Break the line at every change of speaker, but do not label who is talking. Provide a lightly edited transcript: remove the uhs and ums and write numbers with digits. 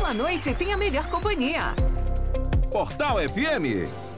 Boa noite, tem a melhor companhia.
Portal FM